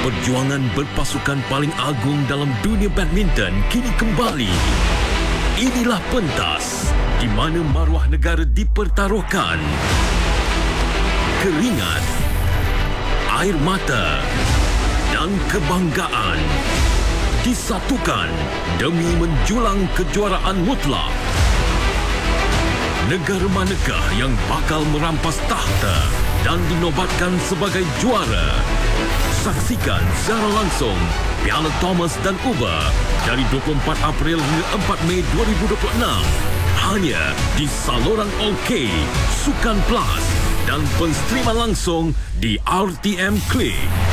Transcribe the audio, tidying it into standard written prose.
Perjuangan berpasukan paling agung dalam dunia badminton kini kembali. Inilah pentas di mana maruah negara dipertaruhkan. Keringat, air mata dan kebanggaan disatukan demi menjulang kejuaraan mutlak. Negara manakah yang bakal merampas takhta dan dinobatkan sebagai juara? Saksikan secara langsung Piala Thomas dan Uber dari 24 April hingga 4 Mei 2026 hanya di saluran OK, Sukan Plus dan penstriman langsung di RTM Klik.